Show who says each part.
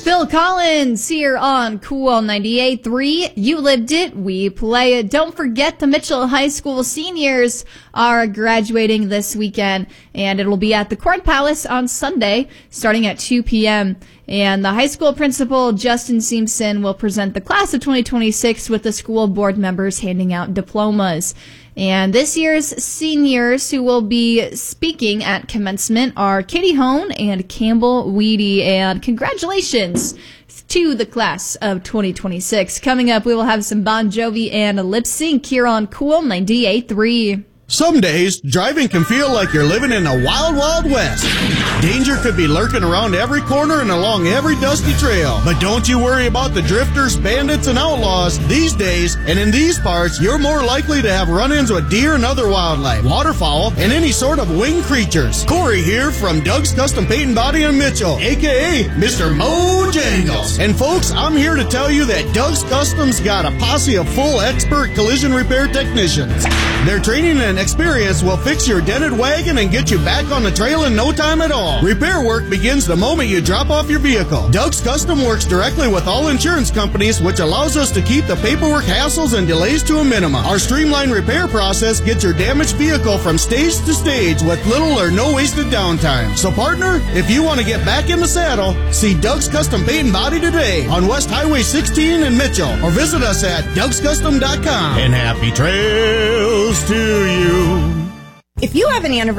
Speaker 1: Phil Collins here on Cool 98.3. You lived it, we play it. Don't forget the Mitchell High School seniors are graduating this weekend, and it'll be at the Corn Palace on Sunday starting at 2 p.m. And the high school principal, Justin Simpson, will present the class of 2026 with the school board members handing out diplomas. And this year's seniors who will be speaking at commencement are Katie Hone and Campbell Weedy. And congratulations to the class of 2026. Coming up, we will have some Bon Jovi and a lip sync here on Cool 98.3.
Speaker 2: Some days, driving can feel like you're living in a wild, wild west. Danger could be lurking around every corner and along every dusty trail. But don't you worry about the drifters, bandits, and outlaws. These days, and in these parts, you're more likely to have run-ins with deer and other wildlife, waterfowl, and any sort of winged creatures. Corey here from Doug's Custom Paint and Body in Mitchell, a.k.a. Mr. Mojangles. And folks, I'm here to tell you that Doug's Custom's got a posse of full expert collision repair technicians. Their training and experience will fix your dented wagon and get you back on the trail in no time at all. Repair work begins the moment you drop off your vehicle. Doug's Custom works directly with all insurance companies, which allows us to keep the paperwork hassles and delays to a minimum. Our streamlined repair process gets your damaged vehicle from stage to stage with little or no wasted downtime. So partner, if you want to get back in the saddle, see Doug's Custom Paint and Body today on West Highway 16 in Mitchell, or visit us at Doug'sCustom.com. And happy trails to you.
Speaker 3: If you have an anniversary